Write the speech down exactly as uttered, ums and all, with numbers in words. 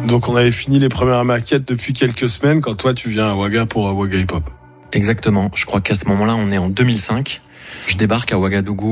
Donc on avait fini les premières maquettes depuis quelques semaines quand toi tu viens à Ouaga pour Ouaga Hip Hop. Exactement. Je crois qu'à ce moment-là, on est en deux mille cinq. Je débarque à Ouagadougou